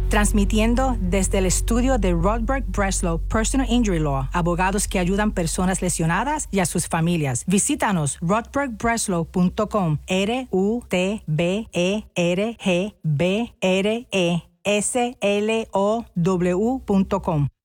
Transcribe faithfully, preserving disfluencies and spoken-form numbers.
Transmitiendo desde el estudio de Rodberg Breslow Personal Injury Law, abogados que ayudan personas lesionadas y a sus familias. Visítanos rodberg breslow punto com, R U T B E R G B R E S L O W punto com.